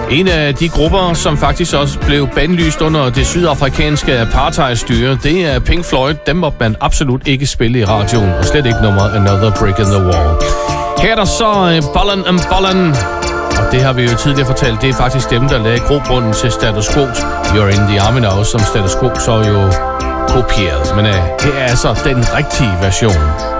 En af de grupper, som faktisk også blev bandlyst under det sydafrikanske apartheidstyre, det er Pink Floyd. Dem må man absolut ikke spille i radioen, og slet ikke nummeret Another Brick in the Wall. Her er der så Ballin' and Ballin'. Og det har vi jo tidligere fortalt, det er faktisk dem, der lagde grobrunden til Status Quo's You're in the Army Now, som Status Quo så jo kopieret. Men her er altså den rigtige version.